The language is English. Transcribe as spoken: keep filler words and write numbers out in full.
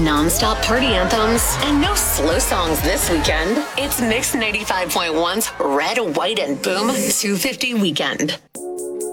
non-stop party anthems and no slow songs this weekend. It's Mix ninety-five point one's Red, White, and Boom two fifty Weekend.